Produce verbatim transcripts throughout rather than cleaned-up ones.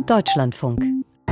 Deutschlandfunk.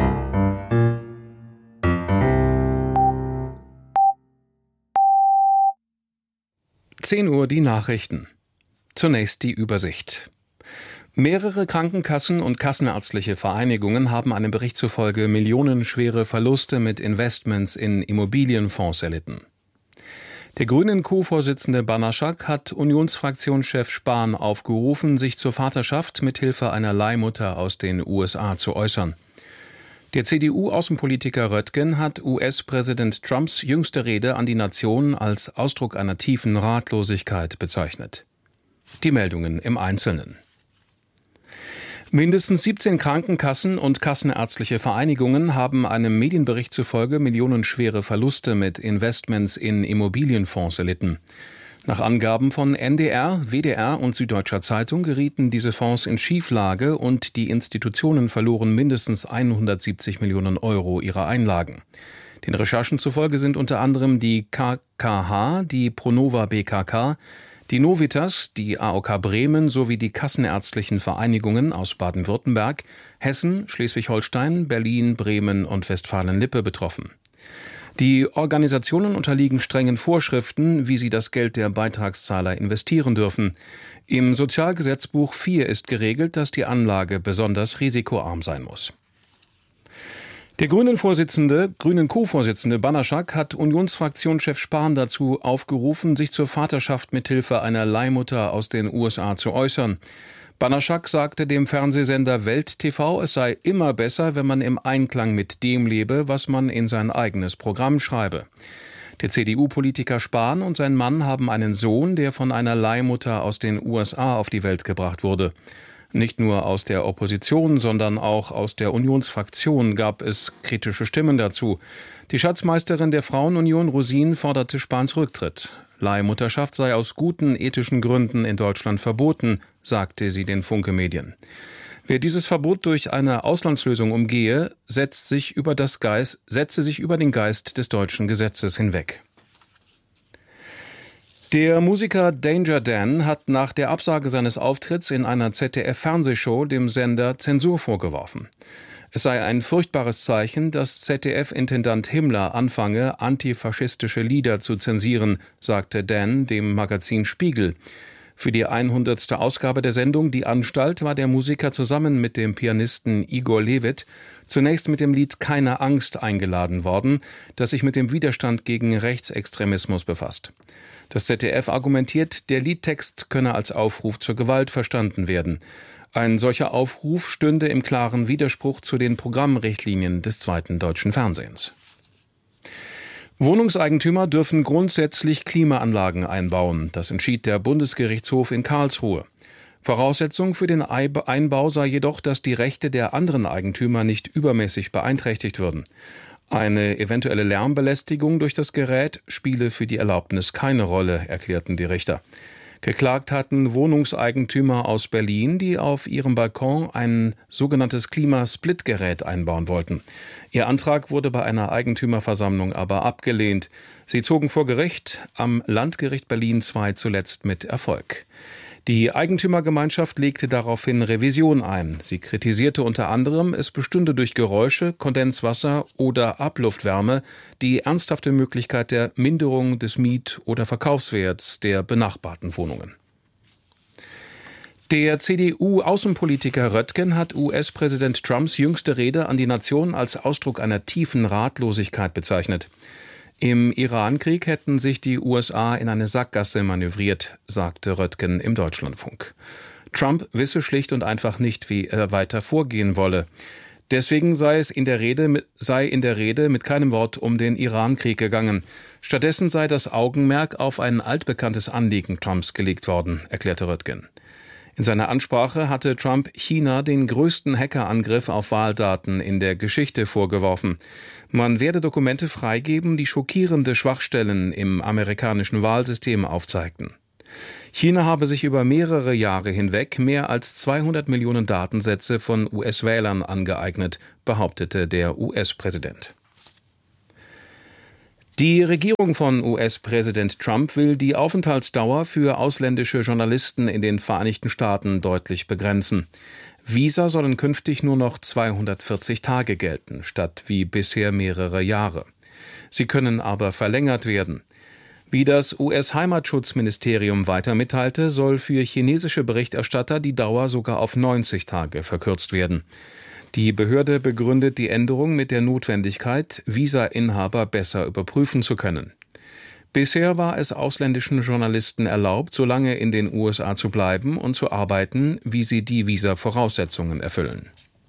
zehn Uhr die Nachrichten. Zunächst die Übersicht. Mehrere Krankenkassen und kassenärztliche Vereinigungen haben einem Bericht zufolge millionenschwere Verluste mit Investments in Immobilienfonds erlitten. Der Grünen-Co-Vorsitzende Banaszak hat Unionsfraktionschef Spahn aufgerufen, sich zur Vaterschaft mit Hilfe einer Leihmutter aus den U S A zu äußern. Der C D U-Außenpolitiker Röttgen hat U S-Präsident Trumps jüngste Rede an die Nation als Ausdruck einer tiefen Ratlosigkeit bezeichnet. Die Meldungen im Einzelnen. Mindestens siebzehn Krankenkassen und kassenärztliche Vereinigungen haben einem Medienbericht zufolge millionenschwere Verluste mit Investments in Immobilienfonds erlitten. Nach Angaben von N D R, W D R und Süddeutscher Zeitung gerieten diese Fonds in Schieflage und die Institutionen verloren mindestens hundertsiebzig Millionen Euro ihrer Einlagen. Den Recherchen zufolge sind unter anderem die K K H, die Pronova B K K, die Novitas, die A O K Bremen sowie die kassenärztlichen Vereinigungen aus Baden-Württemberg, Hessen, Schleswig-Holstein, Berlin, Bremen und Westfalen-Lippe betroffen. Die Organisationen unterliegen strengen Vorschriften, wie sie das Geld der Beitragszahler investieren dürfen. Im Sozialgesetzbuch vier ist geregelt, dass die Anlage besonders risikoarm sein muss. Der Grünen-Vorsitzende, Grünen-Co-Vorsitzende Banaszak hat Unionsfraktionschef Spahn dazu aufgerufen, sich zur Vaterschaft mit Hilfe einer Leihmutter aus den U S A zu äußern. Banaszak sagte dem Fernsehsender Welt T V, es sei immer besser, wenn man im Einklang mit dem lebe, was man in sein eigenes Programm schreibe. Der C D U-Politiker Spahn und sein Mann haben einen Sohn, der von einer Leihmutter aus den U S A auf die Welt gebracht wurde. Nicht nur aus der Opposition, sondern auch aus der Unionsfraktion gab es kritische Stimmen dazu. Die Schatzmeisterin der Frauenunion Rosin forderte Spahns Rücktritt. Leihmutterschaft sei aus guten ethischen Gründen in Deutschland verboten, sagte sie den Funke-Medien. Wer dieses Verbot durch eine Auslandslösung umgehe, setzt sich über das Geist, setze sich über den Geist des deutschen Gesetzes hinweg. Der Musiker Danger Dan hat nach der Absage seines Auftritts in einer Z D F-Fernsehshow dem Sender Zensur vorgeworfen. Es sei ein furchtbares Zeichen, dass Z D F-Intendant Himmler anfange, antifaschistische Lieder zu zensieren, sagte Dan dem Magazin Spiegel. Für die hundertste Ausgabe der Sendung Die Anstalt war der Musiker zusammen mit dem Pianisten Igor Levit zunächst mit dem Lied Keine Angst eingeladen worden, das sich mit dem Widerstand gegen Rechtsextremismus befasst. Das Z D F argumentiert, der Liedtext könne als Aufruf zur Gewalt verstanden werden. Ein solcher Aufruf stünde im klaren Widerspruch zu den Programmrichtlinien des zweiten deutschen Fernsehens. Wohnungseigentümer dürfen grundsätzlich Klimaanlagen einbauen. Das entschied der Bundesgerichtshof in Karlsruhe. Voraussetzung für den Einbau sei jedoch, dass die Rechte der anderen Eigentümer nicht übermäßig beeinträchtigt würden. Eine eventuelle Lärmbelästigung durch das Gerät spiele für die Erlaubnis keine Rolle, erklärten die Richter. Geklagt hatten Wohnungseigentümer aus Berlin, die auf ihrem Balkon ein sogenanntes Klimasplitgerät einbauen wollten. Ihr Antrag wurde bei einer Eigentümerversammlung aber abgelehnt. Sie zogen vor Gericht, am Landgericht Berlin zwei zuletzt mit Erfolg. Die Eigentümergemeinschaft legte daraufhin Revision ein. Sie kritisierte unter anderem, es bestünde durch Geräusche, Kondenswasser oder Abluftwärme die ernsthafte Möglichkeit der Minderung des Miet- oder Verkaufswerts der benachbarten Wohnungen. Der C D U-Außenpolitiker Röttgen hat U S-Präsident Trumps jüngste Rede an die Nation als Ausdruck einer tiefen Ratlosigkeit bezeichnet. Im Iran-Krieg hätten sich die U S A in eine Sackgasse manövriert, sagte Röttgen im Deutschlandfunk. Trump wisse schlicht und einfach nicht, wie er weiter vorgehen wolle. Deswegen sei es in der Rede, sei in der Rede mit keinem Wort um den Iran-Krieg gegangen. Stattdessen sei das Augenmerk auf ein altbekanntes Anliegen Trumps gelegt worden, erklärte Röttgen. In seiner Ansprache hatte Trump China den größten Hackerangriff auf Wahldaten in der Geschichte vorgeworfen. Man werde Dokumente freigeben, die schockierende Schwachstellen im amerikanischen Wahlsystem aufzeigten. China habe sich über mehrere Jahre hinweg mehr als zweihundert Millionen Datensätze von U S-Wählern angeeignet, behauptete der U S-Präsident. Die Regierung von U S-Präsident Trump will die Aufenthaltsdauer für ausländische Journalisten in den Vereinigten Staaten deutlich begrenzen. Visa sollen künftig nur noch zweihundertvierzig Tage gelten, statt wie bisher mehrere Jahre. Sie können aber verlängert werden. Wie das U S-Heimatschutzministerium weiter mitteilte, soll für chinesische Berichterstatter die Dauer sogar auf neunzig Tage verkürzt werden. Die Behörde begründet die Änderung mit der Notwendigkeit, Visa-Inhaber besser überprüfen zu können. Bisher war es ausländischen Journalisten erlaubt, so lange in den U S A zu bleiben und zu arbeiten, wie sie die Visa-Voraussetzungen erfüllen.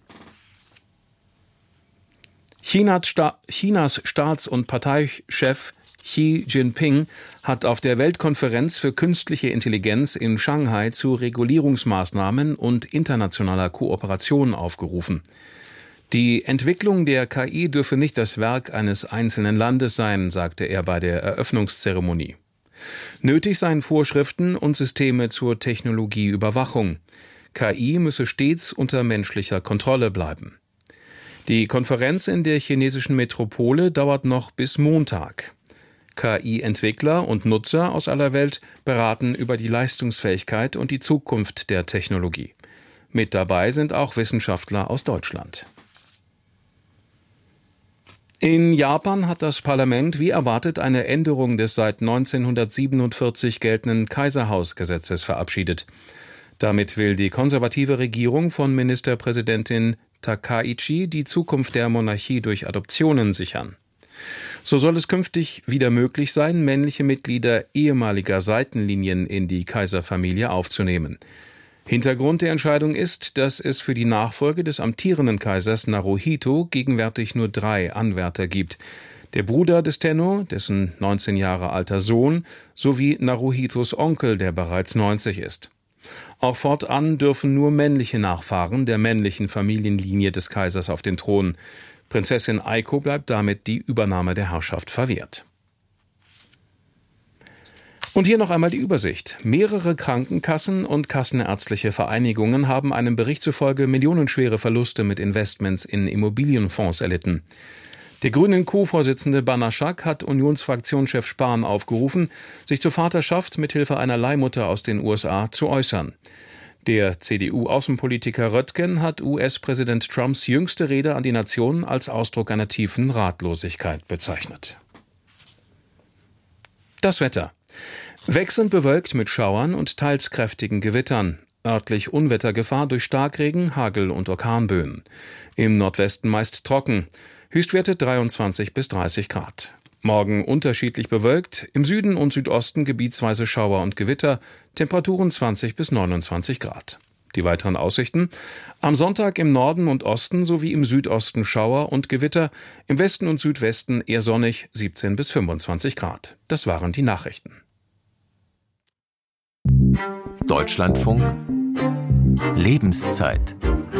Chinas, Sta- Chinas Staats- und Parteichef Xi Jinping hat auf der Weltkonferenz für künstliche Intelligenz in Shanghai zu Regulierungsmaßnahmen und internationaler Kooperation aufgerufen. Die Entwicklung der K I dürfe nicht das Werk eines einzelnen Landes sein, sagte er bei der Eröffnungszeremonie. Nötig seien Vorschriften und Systeme zur Technologieüberwachung. K I müsse stets unter menschlicher Kontrolle bleiben. Die Konferenz in der chinesischen Metropole dauert noch bis Montag. K I-Entwickler und Nutzer aus aller Welt beraten über die Leistungsfähigkeit und die Zukunft der Technologie. Mit dabei sind auch Wissenschaftler aus Deutschland. In Japan hat das Parlament wie erwartet eine Änderung des seit neunzehnhundertsiebenundvierzig geltenden Kaiserhausgesetzes verabschiedet. Damit will die konservative Regierung von Ministerpräsidentin Takaichi die Zukunft der Monarchie durch Adoptionen sichern. So soll es künftig wieder möglich sein, männliche Mitglieder ehemaliger Seitenlinien in die Kaiserfamilie aufzunehmen. Hintergrund der Entscheidung ist, dass es für die Nachfolge des amtierenden Kaisers Naruhito gegenwärtig nur drei Anwärter gibt. Der Bruder des Tenno, dessen neunzehn Jahre alter Sohn, sowie Naruhitos Onkel, der bereits neunzig ist. Auch fortan dürfen nur männliche Nachfahren der männlichen Familienlinie des Kaisers auf den Thron. Prinzessin Aiko bleibt damit die Übernahme der Herrschaft verwehrt. Und hier noch einmal die Übersicht. Mehrere Krankenkassen und kassenärztliche Vereinigungen haben einem Bericht zufolge millionenschwere Verluste mit Investments in Immobilienfonds erlitten. Der grünen Co-Vorsitzende Banaschak hat Unionsfraktionschef Spahn aufgerufen, sich zur Vaterschaft mithilfe einer Leihmutter aus den U S A zu äußern. Der C D U-Außenpolitiker Röttgen hat U S-Präsident Trumps jüngste Rede an die Nation als Ausdruck einer tiefen Ratlosigkeit bezeichnet. Das Wetter. Wechselnd bewölkt mit Schauern und teils kräftigen Gewittern. Örtlich Unwettergefahr durch Starkregen, Hagel und Orkanböen. Im Nordwesten meist trocken. Höchstwerte dreiundzwanzig bis dreißig Grad. Morgen unterschiedlich bewölkt, im Süden und Südosten gebietsweise Schauer und Gewitter, Temperaturen zwanzig bis neunundzwanzig Grad. Die weiteren Aussichten: Am Sonntag im Norden und Osten sowie im Südosten Schauer und Gewitter, im Westen und Südwesten eher sonnig, siebzehn bis fünfundzwanzig Grad. Das waren die Nachrichten. Deutschlandfunk Lebenszeit.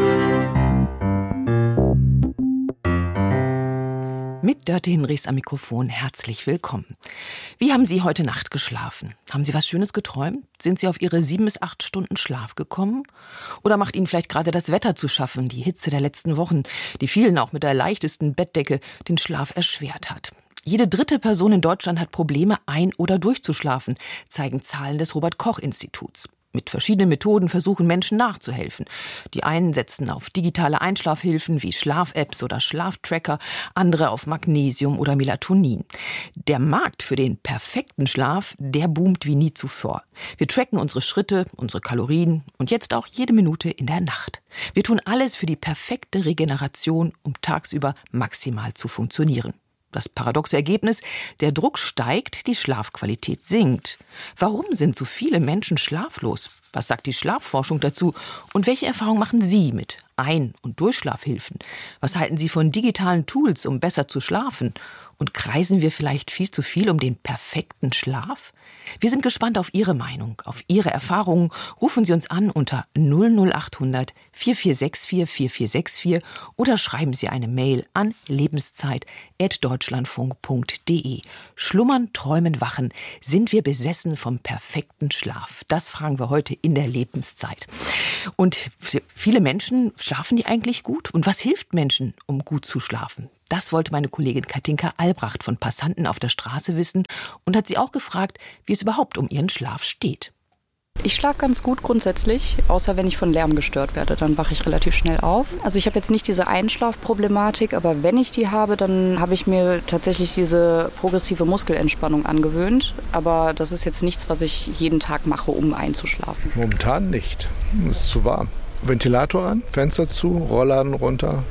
Mit Dörte Hinrichs am Mikrofon herzlich willkommen. Wie haben Sie heute Nacht geschlafen? Haben Sie was Schönes geträumt? Sind Sie auf Ihre sieben bis acht Stunden Schlaf gekommen? Oder macht Ihnen vielleicht gerade das Wetter zu schaffen, die Hitze der letzten Wochen, die vielen auch mit der leichtesten Bettdecke den Schlaf erschwert hat? Jede dritte Person in Deutschland hat Probleme, ein- oder durchzuschlafen, zeigen Zahlen des Robert-Koch-Instituts. Mit verschiedenen Methoden versuchen Menschen nachzuhelfen. Die einen setzen auf digitale Einschlafhilfen wie Schlaf-Apps oder Schlaftracker, andere auf Magnesium oder Melatonin. Der Markt für den perfekten Schlaf, der boomt wie nie zuvor. Wir tracken unsere Schritte, unsere Kalorien und jetzt auch jede Minute in der Nacht. Wir tun alles für die perfekte Regeneration, um tagsüber maximal zu funktionieren. Das paradoxe Ergebnis: Der Druck steigt, die Schlafqualität sinkt. Warum sind so viele Menschen schlaflos? Was sagt die Schlafforschung dazu? Und welche Erfahrungen machen Sie mit Ein- und Durchschlafhilfen? Was halten Sie von digitalen Tools, um besser zu schlafen? Und kreisen wir vielleicht viel zu viel um den perfekten Schlaf? Wir sind gespannt auf Ihre Meinung, auf Ihre Erfahrungen. Rufen Sie uns an unter null null acht hundert vier vier sechs vier vier vier sechs vier oder schreiben Sie eine Mail an lebenszeit at deutschlandfunk punkt de. Schlummern, träumen, wachen. Sind wir besessen vom perfekten Schlaf? Das fragen wir heute in der Lebenszeit. Und viele Menschen, schlafen die eigentlich gut? Und was hilft Menschen, um gut zu schlafen? Das wollte meine Kollegin Katinka Albrecht von Passanten auf der Straße wissen und hat sie auch gefragt, wie es überhaupt um ihren Schlaf steht. Ich schlafe ganz gut grundsätzlich, außer wenn ich von Lärm gestört werde, dann wache ich relativ schnell auf. Also ich habe jetzt nicht diese Einschlafproblematik, aber wenn ich die habe, dann habe ich mir tatsächlich diese progressive Muskelentspannung angewöhnt. Aber das ist jetzt nichts, was ich jeden Tag mache, um einzuschlafen. Momentan nicht. Es ist zu warm. Ventilator an, Fenster zu, Rollladen runter.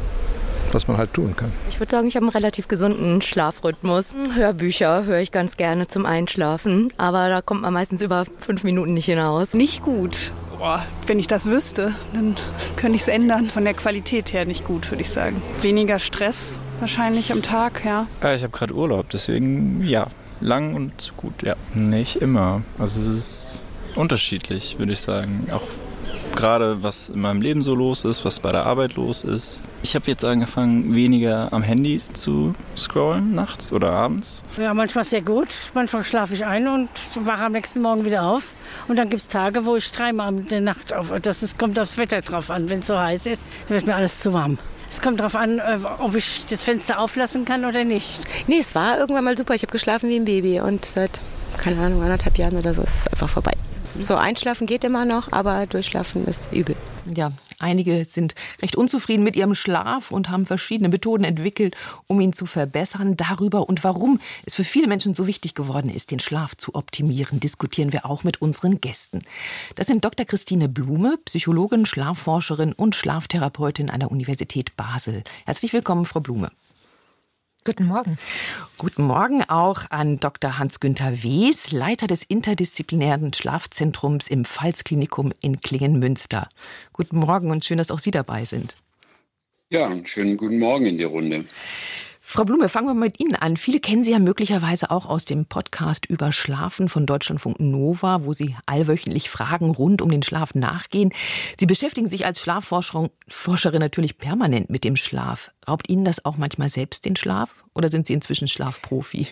Was man halt tun kann. Ich würde sagen, ich habe einen relativ gesunden Schlafrhythmus. Hörbücher höre ich ganz gerne zum Einschlafen, aber da kommt man meistens über fünf Minuten nicht hinaus. Nicht gut. Boah, wenn ich das wüsste, dann könnte ich es ändern. Von der Qualität her nicht gut, würde ich sagen. Weniger Stress wahrscheinlich am Tag, ja. Ja, ich habe gerade Urlaub, deswegen ja, lang und gut, ja. Nicht immer. Also es ist unterschiedlich, würde ich sagen. Auch gerade was in meinem Leben so los ist, was bei der Arbeit los ist. Ich habe jetzt angefangen, weniger am Handy zu scrollen, nachts oder abends. Ja, manchmal sehr gut. Manchmal schlafe ich ein und wache am nächsten Morgen wieder auf. Und dann gibt es Tage, wo ich dreimal in der Nacht auf. Das ist, kommt aufs Wetter drauf an. Wenn es so heiß ist, dann wird mir alles zu warm. Es kommt darauf an, ob ich das Fenster auflassen kann oder nicht. Nee, es war irgendwann mal super. Ich habe geschlafen wie ein Baby und seit, keine Ahnung, anderthalb Jahren oder so ist es einfach vorbei. So, einschlafen geht immer noch, aber durchschlafen ist übel. Ja, einige sind recht unzufrieden mit ihrem Schlaf und haben verschiedene Methoden entwickelt, um ihn zu verbessern. Darüber und warum es für viele Menschen so wichtig geworden ist, den Schlaf zu optimieren, diskutieren wir auch mit unseren Gästen. Das sind Doktor Christine Blume, Psychologin, Schlafforscherin und Schlaftherapeutin an der Universität Basel. Herzlich willkommen, Frau Blume. Guten Morgen. Guten Morgen auch an Doktor Hans-Günther Wes, Leiter des interdisziplinären Schlafzentrums im Pfalz-Klinikum in Klingen-Münster. Guten Morgen und schön, dass auch Sie dabei sind. Ja, einen schönen guten Morgen in die Runde. Frau Blume, fangen wir mal mit Ihnen an. Viele kennen Sie ja möglicherweise auch aus dem Podcast über Schlafen von Deutschlandfunk Nova, wo Sie allwöchentlich Fragen rund um den Schlaf nachgehen. Sie beschäftigen sich als Schlafforscherin natürlich permanent mit dem Schlaf. Raubt Ihnen das auch manchmal selbst den Schlaf oder sind Sie inzwischen Schlafprofi?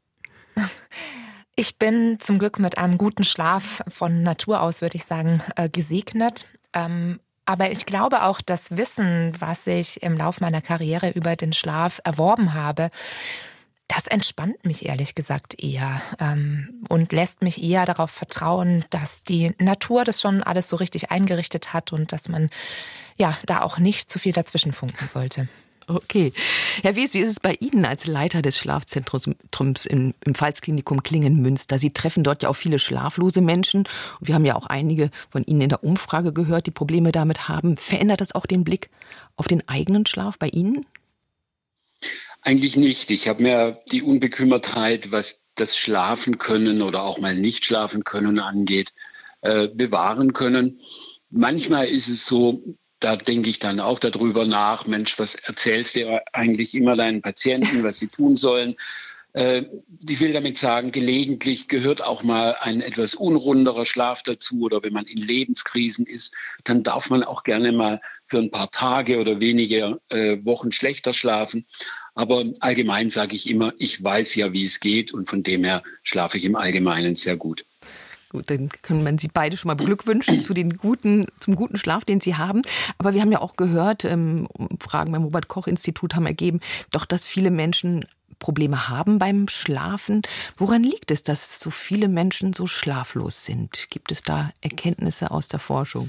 Ich bin zum Glück mit einem guten Schlaf von Natur aus, würde ich sagen, gesegnet. Ähm, Aber ich glaube auch, das Wissen, was ich im Laufe meiner Karriere über den Schlaf erworben habe, das entspannt mich ehrlich gesagt eher ähm, und lässt mich eher darauf vertrauen, dass die Natur das schon alles so richtig eingerichtet hat und dass man ja da auch nicht zu viel dazwischen funken sollte. Okay. Herr Wes, wie ist es bei Ihnen als Leiter des Schlafzentrums im, im Pfalz-Klinikum Klingen-Münster? Sie treffen dort ja auch viele schlaflose Menschen. Und wir haben ja auch einige von Ihnen in der Umfrage gehört, die Probleme damit haben. Verändert das auch den Blick auf den eigenen Schlaf bei Ihnen? Eigentlich nicht. Ich habe mir die Unbekümmertheit, was das Schlafen können oder auch mal nicht schlafen können angeht, äh, bewahren können. Manchmal ist es so, da denke ich dann auch darüber nach, Mensch, was erzählst du eigentlich immer deinen Patienten, was sie tun sollen? Äh, ich will damit sagen, gelegentlich gehört auch mal ein etwas unrunderer Schlaf dazu oder wenn man in Lebenskrisen ist, dann darf man auch gerne mal für ein paar Tage oder wenige äh, Wochen schlechter schlafen. Aber allgemein sage ich immer, ich weiß ja, wie es geht und von dem her schlafe ich im Allgemeinen sehr gut. Gut, dann können wir Sie beide schon mal beglückwünschen zu den guten, zum guten Schlaf, den Sie haben. Aber wir haben ja auch gehört, ähm, Fragen beim Robert-Koch-Institut haben ergeben, doch, dass viele Menschen Probleme haben beim Schlafen. Woran liegt es, dass so viele Menschen so schlaflos sind? Gibt es da Erkenntnisse aus der Forschung?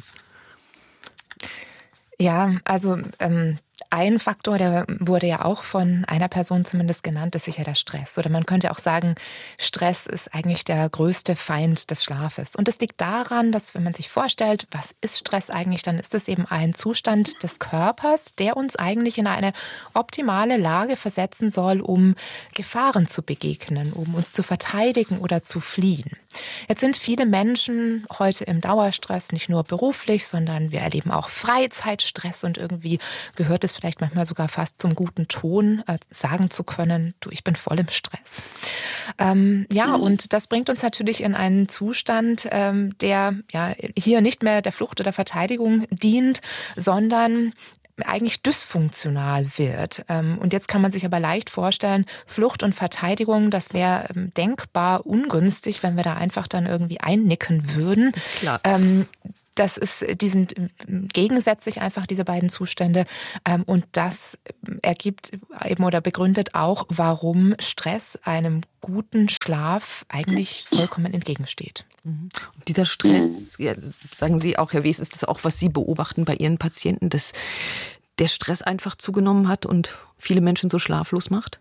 Ja, also ähm, ein Faktor, der wurde ja auch von einer Person zumindest genannt, ist sicher der Stress. Oder man könnte auch sagen, Stress ist eigentlich der größte Feind des Schlafes. Und das liegt daran, dass wenn man sich vorstellt, was ist Stress eigentlich, dann ist es eben ein Zustand des Körpers, der uns eigentlich in eine optimale Lage versetzen soll, um Gefahren zu begegnen, um uns zu verteidigen oder zu fliehen. Jetzt sind viele Menschen heute im Dauerstress, nicht nur beruflich, sondern wir erleben auch Freizeitstress und irgendwie gehört es vielleicht manchmal sogar fast zum guten Ton, äh, sagen zu können, du, ich bin voll im Stress. Ähm, ja, und das bringt uns natürlich in einen Zustand, ähm, der ja hier nicht mehr der Flucht oder Verteidigung dient, sondern eigentlich dysfunktional wird. Und jetzt kann man sich aber leicht vorstellen, Flucht und Verteidigung, das wäre denkbar ungünstig, wenn wir da einfach dann irgendwie einnicken würden. Klar. Ähm, das ist, die sind gegensätzlich einfach, diese beiden Zustände. Und das ergibt eben oder begründet auch, warum Stress einem guten Schlaf eigentlich vollkommen entgegensteht. Und dieser Stress, ja, sagen Sie auch, Herr Wes, ist das auch, was Sie beobachten bei Ihren Patienten, dass der Stress einfach zugenommen hat und viele Menschen so schlaflos macht?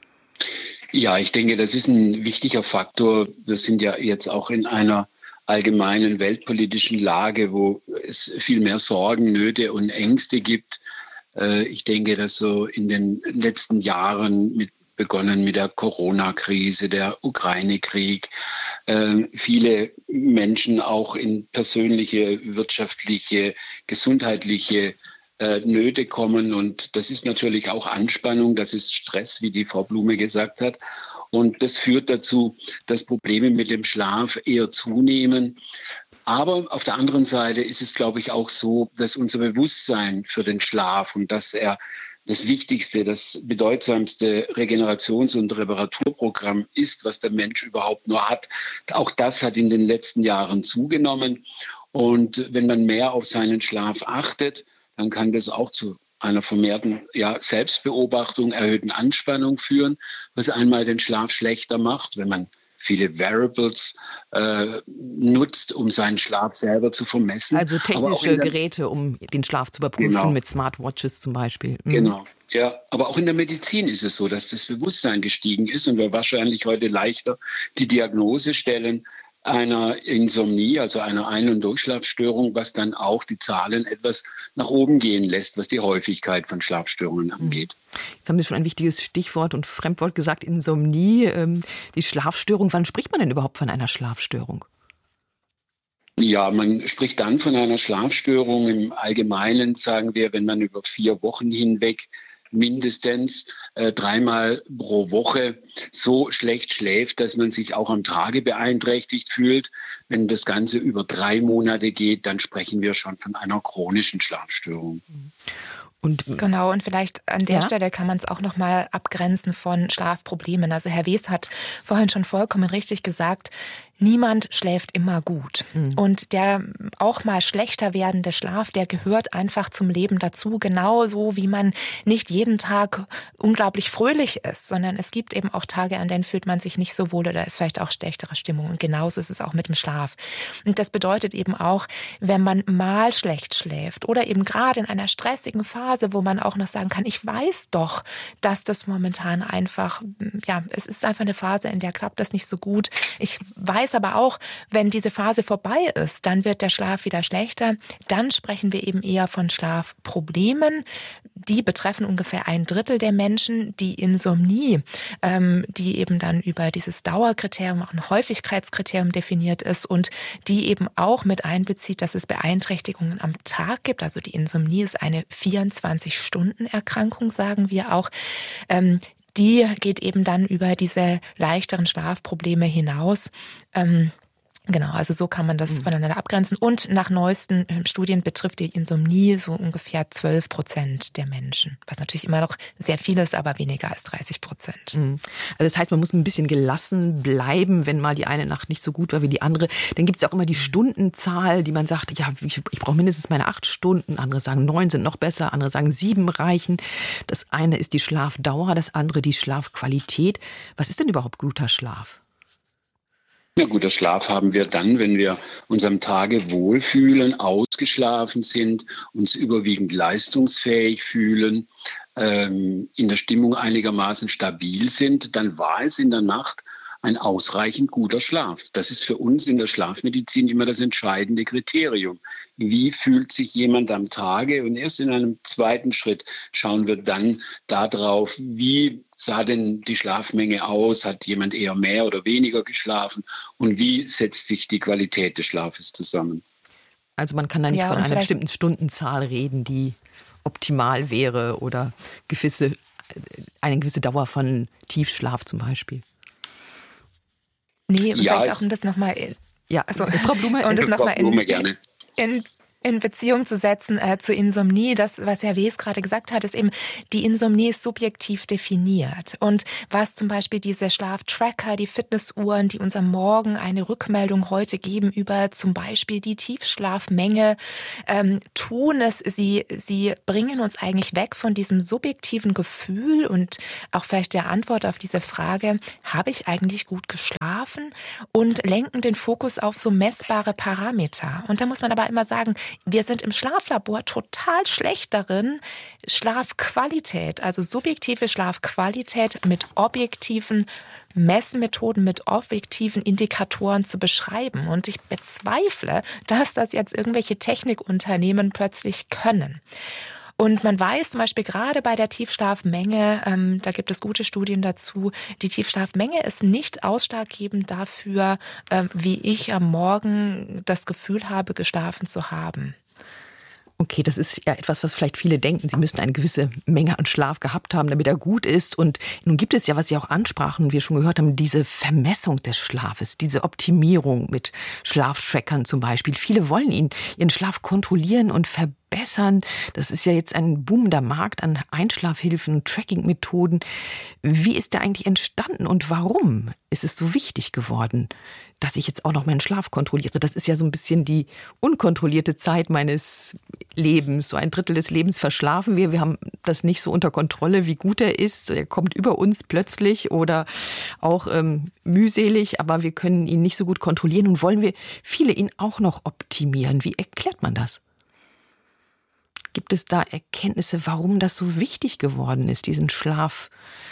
Ja, ich denke, das ist ein wichtiger Faktor. Wir sind ja jetzt auch in einer allgemeinen weltpolitischen Lage, wo es viel mehr Sorgen, Nöte und Ängste gibt. Ich denke, dass so in den letzten Jahren, mit, begonnen mit der Corona-Krise, der Ukraine-Krieg, viele Menschen auch in persönliche, wirtschaftliche, gesundheitliche Nöte kommen. Und das ist natürlich auch Anspannung, das ist Stress, wie die Frau Blume gesagt hat. Und das führt dazu, dass Probleme mit dem Schlaf eher zunehmen. Aber auf der anderen Seite ist es, glaube ich, auch so, dass unser Bewusstsein für den Schlaf und dass er das wichtigste, das bedeutsamste Regenerations- und Reparaturprogramm ist, was der Mensch überhaupt nur hat. Auch das hat in den letzten Jahren zugenommen. Und wenn man mehr auf seinen Schlaf achtet, dann kann das auch zu einer vermehrten ja, Selbstbeobachtung, erhöhten Anspannung führen, was einmal den Schlaf schlechter macht, wenn man viele Variables äh, nutzt, um seinen Schlaf selber zu vermessen. Also technische Geräte, um den Schlaf zu überprüfen, genau. Mit Smartwatches zum Beispiel. Mhm. Genau. Ja, aber auch in der Medizin ist es so, dass das Bewusstsein gestiegen ist und wir wahrscheinlich heute leichter die Diagnose stellen einer Insomnie, also einer Ein- und Durchschlafstörung, was dann auch die Zahlen etwas nach oben gehen lässt, was die Häufigkeit von Schlafstörungen angeht. Jetzt haben Sie schon ein wichtiges Stichwort und Fremdwort gesagt, Insomnie, ähm, die Schlafstörung. Wann spricht man denn überhaupt von einer Schlafstörung? Ja, man spricht dann von einer Schlafstörung. Im Allgemeinen sagen wir, wenn man über vier Wochen hinweg mindestens äh, dreimal pro Woche so schlecht schläft, dass man sich auch am Tage beeinträchtigt fühlt. Wenn das Ganze über drei Monate geht, dann sprechen wir schon von einer chronischen Schlafstörung. Und genau, und vielleicht an der ja? Stelle kann man es auch noch mal abgrenzen von Schlafproblemen. Also Herr Wes hat vorhin schon vollkommen richtig gesagt, niemand schläft immer gut. Mhm. Und der auch mal schlechter werdende Schlaf, der gehört einfach zum Leben dazu. Genauso wie man nicht jeden Tag unglaublich fröhlich ist, sondern es gibt eben auch Tage, an denen fühlt man sich nicht so wohl oder ist vielleicht auch schlechtere Stimmung. Und genauso ist es auch mit dem Schlaf. Und das bedeutet eben auch, wenn man mal schlecht schläft oder eben gerade in einer stressigen Phase, wo man auch noch sagen kann, ich weiß doch, dass das momentan einfach, ja, es ist einfach eine Phase, in der klappt das nicht so gut. Ich weiß aber auch, wenn diese Phase vorbei ist, dann wird der Schlaf wieder schlechter. Dann sprechen wir eben eher von Schlafproblemen. Die betreffen ungefähr ein Drittel der Menschen. Die Insomnie, ähm, die eben dann über dieses Dauerkriterium, auch ein Häufigkeitskriterium definiert ist und die eben auch mit einbezieht, dass es Beeinträchtigungen am Tag gibt. Also die Insomnie ist eine vierundzwanzig-Stunden-Erkrankung, sagen wir auch. Ähm, Die geht eben dann über diese leichteren Schlafprobleme hinaus. Ähm, genau, also so kann man das mhm. voneinander abgrenzen. Und nach neuesten Studien betrifft die Insomnie so ungefähr zwölf Prozent der Menschen. Was natürlich immer noch sehr viel ist, aber weniger als dreißig Prozent. Mhm. Also das heißt, man muss ein bisschen gelassen bleiben, wenn mal die eine Nacht nicht so gut war wie die andere. Dann gibt es ja auch immer die Stundenzahl, die man sagt, ja, ich, ich brauche mindestens meine acht Stunden. Andere sagen, neun sind noch besser. Andere sagen, sieben reichen. Das eine ist die Schlafdauer, das andere die Schlafqualität. Was ist denn überhaupt guter Schlaf? Ja, guter Schlaf haben wir dann, wenn wir uns am Tage wohlfühlen, ausgeschlafen sind, uns überwiegend leistungsfähig fühlen, ähm, in der Stimmung einigermaßen stabil sind, dann war es in der Nacht ein ausreichend guter Schlaf. Das ist für uns in der Schlafmedizin immer das entscheidende Kriterium. Wie fühlt sich jemand am Tage? Und erst in einem zweiten Schritt schauen wir dann darauf, wie sah denn die Schlafmenge aus? Hat jemand eher mehr oder weniger geschlafen? Und wie setzt sich die Qualität des Schlafes zusammen? Also man kann da nicht ja, von einer bestimmten Stundenzahl reden, die optimal wäre oder gewisse, eine gewisse Dauer von Tiefschlaf zum Beispiel. Nee, und ja, vielleicht auch um das nochmal, ja, also, Frau Blume, und das Frau noch Blume in, gerne. in in Beziehung zu setzen äh, zur Insomnie. Das, was Herr Wes gerade gesagt hat, ist eben, die Insomnie ist subjektiv definiert. Und was zum Beispiel diese Schlaftracker, die Fitnessuhren, die uns am Morgen eine Rückmeldung heute geben über zum Beispiel die Tiefschlafmenge, ähm, tun es, sie, sie bringen uns eigentlich weg von diesem subjektiven Gefühl und auch vielleicht der Antwort auf diese Frage, habe ich eigentlich gut geschlafen? Und lenken den Fokus auf so messbare Parameter. Und da muss man aber immer sagen, wir sind im Schlaflabor total schlecht darin, Schlafqualität, also subjektive Schlafqualität mit objektiven Messmethoden, mit objektiven Indikatoren zu beschreiben. Und ich bezweifle, dass das jetzt irgendwelche Technikunternehmen plötzlich können. Und man weiß zum Beispiel gerade bei der Tiefschlafmenge, ähm, da gibt es gute Studien dazu, die Tiefschlafmenge ist nicht ausschlaggebend dafür, ähm, wie ich am Morgen das Gefühl habe, geschlafen zu haben. Okay, das ist ja etwas, was vielleicht viele denken, sie müssten eine gewisse Menge an Schlaf gehabt haben, damit er gut ist. Und nun gibt es ja, was Sie auch ansprachen, wir schon gehört haben, diese Vermessung des Schlafes, diese Optimierung mit Schlaftrackern zum Beispiel. Viele wollen ihn, ihren Schlaf kontrollieren und verbessern. Das ist ja jetzt ein boomender Markt an Einschlafhilfen, Tracking-Methoden. Wie ist der eigentlich entstanden und warum ist es so wichtig geworden, dass ich jetzt auch noch meinen Schlaf kontrolliere? Das ist ja so ein bisschen die unkontrollierte Zeit meines Lebens. So ein Drittel des Lebens verschlafen wir. Wir haben das nicht so unter Kontrolle, wie gut er ist. Er kommt über uns plötzlich oder auch ähm, mühselig, aber wir können ihn nicht so gut kontrollieren. Und wollen wir viele ihn auch noch optimieren? Wie erklärt man das? Gibt es da Erkenntnisse, warum das so wichtig geworden ist, diesen Schlaf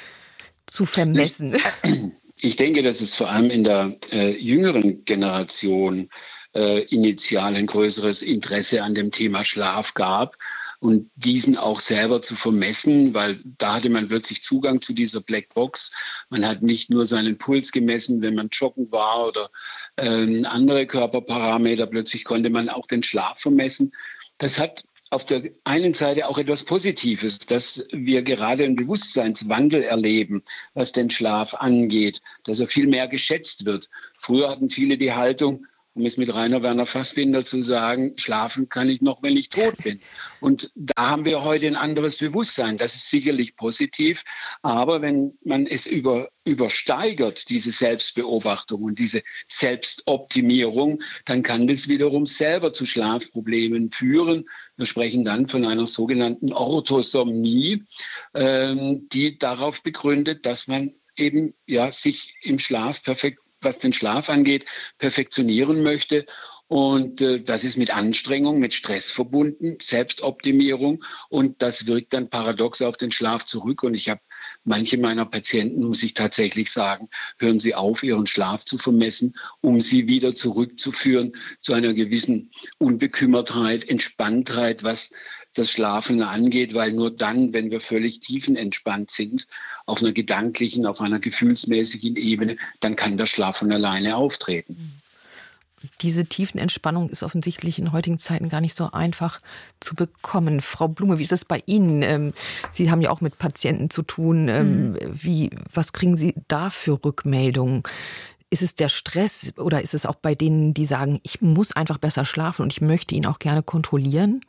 zu vermessen? Ich denke, dass es vor allem in der äh, jüngeren Generation äh, initial ein größeres Interesse an dem Thema Schlaf gab und diesen auch selber zu vermessen, weil da hatte man plötzlich Zugang zu dieser Blackbox. Man hat nicht nur seinen Puls gemessen, wenn man joggen war oder äh, andere Körperparameter. Plötzlich konnte man auch den Schlaf vermessen. Das hat auf der einen Seite auch etwas Positives, dass wir gerade einen Bewusstseinswandel erleben, was den Schlaf angeht, dass er viel mehr geschätzt wird. Früher hatten viele die Haltung, um es mit Rainer Werner Fassbinder zu sagen, schlafen kann ich noch, wenn ich tot bin. Und da haben wir heute ein anderes Bewusstsein. Das ist sicherlich positiv. Aber wenn man es über, übersteigert, diese Selbstbeobachtung und diese Selbstoptimierung, dann kann das wiederum selber zu Schlafproblemen führen. Wir sprechen dann von einer sogenannten Orthosomnie, ähm, die darauf begründet, dass man eben ja, sich im Schlaf perfekt was den Schlaf angeht, perfektionieren möchte. Und äh, das ist mit Anstrengung, mit Stress verbunden, Selbstoptimierung. Und das wirkt dann paradox auf den Schlaf zurück. Und ich habe manche meiner Patienten, muss ich tatsächlich sagen, hören Sie auf, Ihren Schlaf zu vermessen, um sie wieder zurückzuführen zu einer gewissen Unbekümmertheit, Entspanntheit, was das Schlafen angeht, weil nur dann, wenn wir völlig tiefenentspannt sind, auf einer gedanklichen, auf einer gefühlsmäßigen Ebene, dann kann der Schlaf von alleine auftreten. Diese Tiefenentspannung ist offensichtlich in heutigen Zeiten gar nicht so einfach zu bekommen. Frau Blume, wie ist es bei Ihnen? Sie haben ja auch mit Patienten zu tun. Mhm. Wie, was kriegen Sie da für Rückmeldungen? Ist es der Stress oder ist es auch bei denen, die sagen, ich muss einfach besser schlafen und ich möchte ihn auch gerne kontrollieren?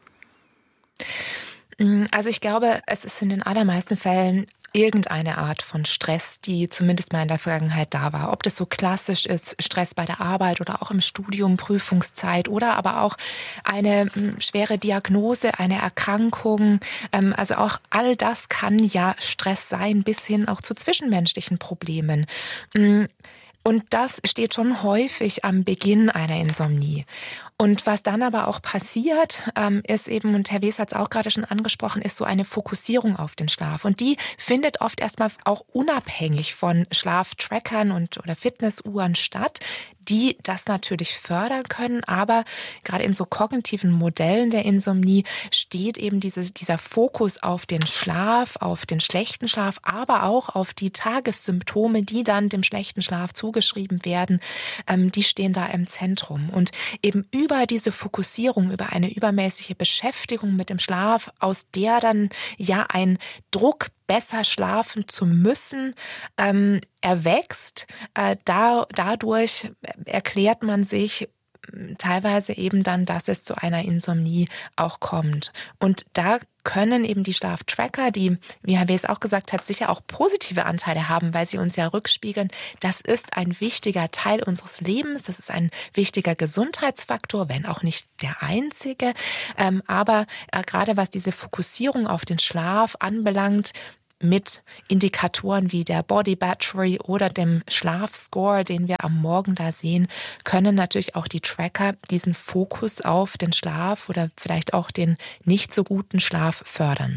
Also ich glaube, es ist in den allermeisten Fällen irgendeine Art von Stress, die zumindest mal in der Vergangenheit da war. Ob das so klassisch ist, Stress bei der Arbeit oder auch im Studium, Prüfungszeit oder aber auch eine schwere Diagnose, eine Erkrankung. Also auch all das kann ja Stress sein, bis hin auch zu zwischenmenschlichen Problemen. Und das steht schon häufig am Beginn einer Insomnie. Und was dann aber auch passiert, ähm, ist eben, und Herr Wes hat es auch gerade schon angesprochen, ist so eine Fokussierung auf den Schlaf. Und die findet oft erstmal auch unabhängig von Schlaftrackern und oder Fitnessuhren statt, die das natürlich fördern können. Aber gerade in so kognitiven Modellen der Insomnie steht eben dieses, dieser Fokus auf den Schlaf, auf den schlechten Schlaf, aber auch auf die Tagessymptome, die dann dem schlechten Schlaf zugeschrieben werden, ähm, die stehen da im Zentrum. Und eben über diese Fokussierung, über eine übermäßige Beschäftigung mit dem Schlaf, aus der dann ja ein Druck, besser schlafen zu müssen, ähm, erwächst. Äh, da, dadurch erklärt man sich teilweise eben dann, dass es zu einer Insomnie auch kommt. Und da können eben die Schlaftracker, die, wie Herr Wes auch gesagt hat, sicher auch positive Anteile haben, weil sie uns ja rückspiegeln, das ist ein wichtiger Teil unseres Lebens, das ist ein wichtiger Gesundheitsfaktor, wenn auch nicht der einzige. Ähm, aber äh, gerade was diese Fokussierung auf den Schlaf anbelangt, mit Indikatoren wie der Body Battery oder dem Schlafscore, den wir am Morgen da sehen, können natürlich auch die Tracker diesen Fokus auf den Schlaf oder vielleicht auch den nicht so guten Schlaf fördern.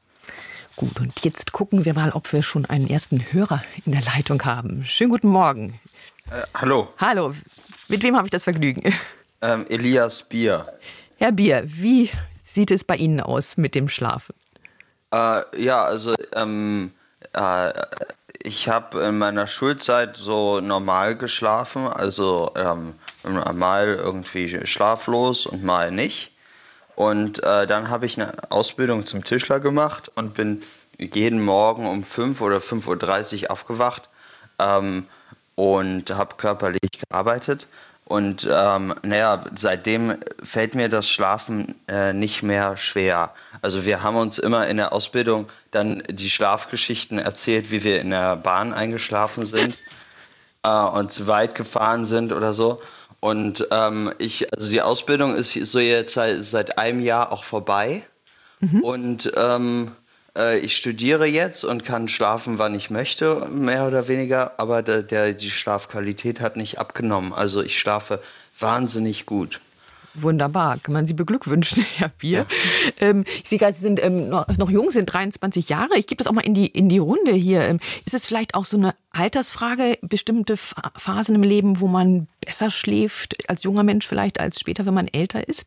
Gut, und jetzt gucken wir mal, ob wir schon einen ersten Hörer in der Leitung haben. Schönen guten Morgen. Äh, hallo. Hallo, mit wem habe ich das Vergnügen? Ähm, Elias Bier. Herr Bier, wie sieht es bei Ihnen aus mit dem Schlafen? Äh, ja, also ähm, äh, ich habe in meiner Schulzeit so normal geschlafen, also ähm, mal irgendwie schlaflos und mal nicht. Und äh, dann habe ich eine Ausbildung zum Tischler gemacht und bin jeden Morgen um fünf oder fünf Uhr dreißig aufgewacht ähm, und habe körperlich gearbeitet. Und ähm, naja, seitdem fällt mir das Schlafen äh, nicht mehr schwer. Also wir haben uns immer in der Ausbildung dann die Schlafgeschichten erzählt, wie wir in der Bahn eingeschlafen sind äh, und zu weit gefahren sind oder so. Und ähm, ich, also die Ausbildung ist so jetzt seit, seit einem Jahr auch vorbei. Mhm. Und ähm, äh, ich studiere jetzt und kann schlafen, wann ich möchte, mehr oder weniger. Aber der, der, die Schlafqualität hat nicht abgenommen. Also ich schlafe wahnsinnig gut. Wunderbar, kann man Sie beglückwünschen, Herr Bier. Ja. Ähm, ich sehe gerade, Sie sind ähm, noch, noch jung, sind dreiundzwanzig Jahre. Ich gebe das auch mal in die, in die Runde hier. Ähm, ist es vielleicht auch so eine Altersfrage, bestimmte Phasen im Leben, wo man besser schläft als junger Mensch vielleicht als später, wenn man älter ist?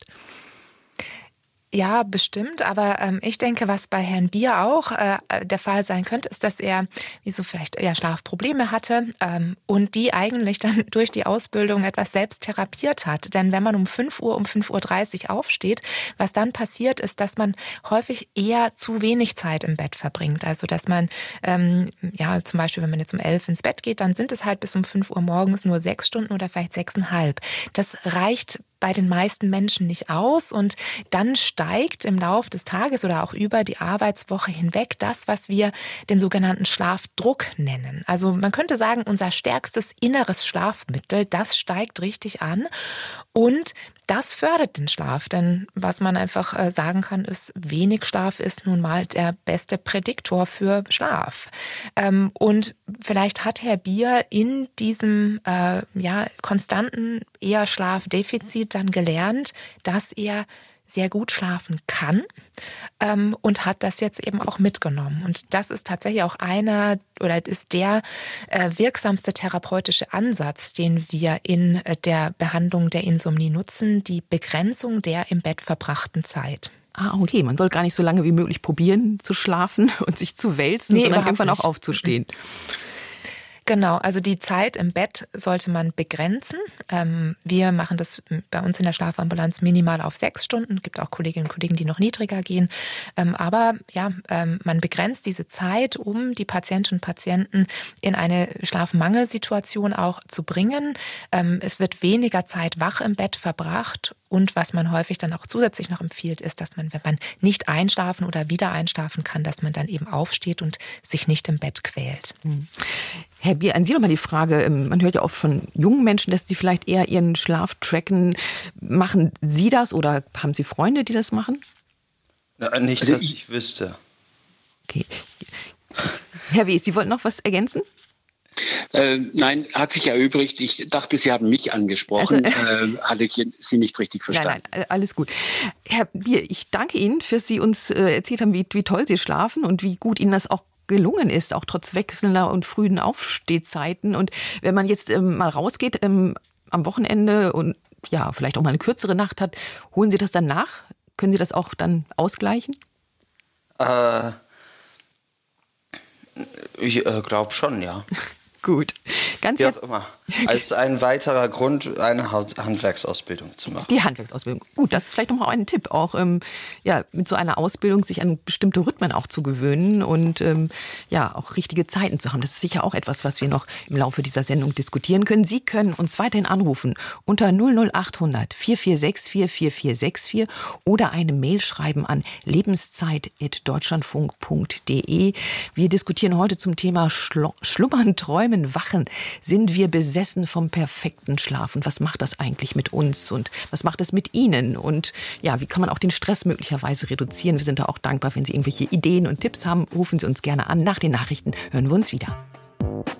Ja, bestimmt. Aber ähm, ich denke, was bei Herrn Bier auch äh, der Fall sein könnte, ist, dass er wie so vielleicht ja, Schlafprobleme hatte ähm, und die eigentlich dann durch die Ausbildung etwas selbst therapiert hat. Denn wenn man um fünf Uhr, um fünf Uhr dreißig aufsteht, was dann passiert, ist, dass man häufig eher zu wenig Zeit im Bett verbringt. Also dass man, ähm, ja zum Beispiel, wenn man jetzt um elf ins Bett geht, dann sind es halt bis um fünf Uhr morgens nur sechs Stunden oder vielleicht sechseinhalb. Das reicht bei den meisten Menschen nicht aus und dann steigt im Lauf des Tages oder auch über die Arbeitswoche hinweg das, was wir den sogenannten Schlafdruck nennen. Also man könnte sagen, unser stärkstes inneres Schlafmittel, das steigt richtig an und das fördert den Schlaf, denn was man einfach sagen kann, ist, wenig Schlaf ist nun mal der beste Prädiktor für Schlaf. Und vielleicht hat Herr Bier in diesem äh, ja, konstanten eher Schlafdefizit dann gelernt, dass er sehr gut schlafen kann ähm, und hat das jetzt eben auch mitgenommen. Und das ist tatsächlich auch einer oder ist der äh, wirksamste therapeutische Ansatz, den wir in äh, der Behandlung der Insomnie nutzen, die Begrenzung der im Bett verbrachten Zeit. Ah, okay. Man soll gar nicht so lange wie möglich probieren zu schlafen und sich zu wälzen, nee, sondern irgendwann nicht. Auch aufzustehen. Genau, also die Zeit im Bett sollte man begrenzen. Wir machen das bei uns in der Schlafambulanz minimal auf sechs Stunden. Es gibt auch Kolleginnen und Kollegen, die noch niedriger gehen. Aber ja, man begrenzt diese Zeit, um die Patientinnen und Patienten in eine Schlafmangelsituation auch zu bringen. Es wird weniger Zeit wach im Bett verbracht. Und was man häufig dann auch zusätzlich noch empfiehlt, ist, dass man, wenn man nicht einschlafen oder wieder einschlafen kann, dass man dann eben aufsteht und sich nicht im Bett quält. Hm. Herr Bier, an Sie nochmal die Frage, man hört ja oft von jungen Menschen, dass die vielleicht eher ihren Schlaf tracken. Machen Sie das oder haben Sie Freunde, die das machen? Na, nicht, dass ich wüsste. Okay. Herr Wes, Sie wollten noch was ergänzen? Äh, nein, hat sich erübrigt. Ich dachte, Sie haben mich angesprochen. Also, äh, hatte ich Sie nicht richtig verstanden. Nein, nein, alles gut. Herr Bier, ich danke Ihnen, dass Sie uns äh, erzählt haben, wie, wie toll Sie schlafen und wie gut Ihnen das auch gelungen ist, auch trotz wechselnder und frühen Aufstehzeiten. Und wenn man jetzt ähm, mal rausgeht ähm, am Wochenende und ja, vielleicht auch mal eine kürzere Nacht hat, holen Sie das dann nach? Können Sie das auch dann ausgleichen? Äh, ich äh, glaube schon, ja. Gut. Ganz Wie auch immer. als ein weiterer Grund, eine Handwerksausbildung zu machen. Die Handwerksausbildung. Gut, das ist vielleicht nochmal ein Tipp, auch ähm, ja, mit so einer Ausbildung sich an bestimmte Rhythmen auch zu gewöhnen und ähm, ja, auch richtige Zeiten zu haben. Das ist sicher auch etwas, was wir noch im Laufe dieser Sendung diskutieren können. Sie können uns weiterhin anrufen unter null null acht hundert vier vier sechs vier vier vier sechs vier oder eine Mail schreiben an lebenszeit at deutschlandfunk punkt de. Wir diskutieren heute zum Thema Schlo- Schlummern, Träumen, Wachen. Sind wir besessen vom perfekten Schlaf? Und was macht das eigentlich mit uns? Und was macht es mit Ihnen? Und ja, wie kann man auch den Stress möglicherweise reduzieren? Wir sind da auch dankbar, wenn Sie irgendwelche Ideen und Tipps haben. Rufen Sie uns gerne an. Nach den Nachrichten hören wir uns wieder.